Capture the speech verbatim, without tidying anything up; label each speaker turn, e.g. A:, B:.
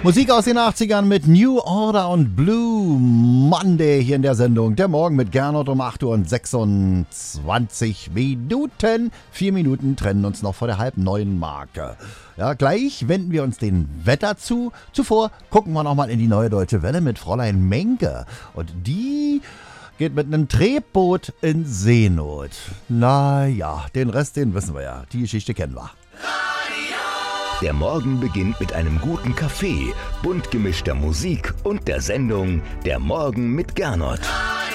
A: Musik aus den achtzigern mit New Order und Blue Monday hier in der Sendung. Der Morgen mit Gernot um acht Uhr und sechsundzwanzig Minuten. Vier Minuten trennen uns noch vor der halb neuen Marke. Ja, gleich wenden wir uns dem Wetter zu. Zuvor gucken wir nochmal in die Neue Deutsche Welle mit Fräulein Menke. Und die geht mit einem Tretboot in Seenot. Naja, den Rest, den wissen wir ja. Die Geschichte kennen wir.
B: Der Morgen beginnt mit einem guten Kaffee, bunt gemischter Musik und der Sendung Der Morgen mit Gernot.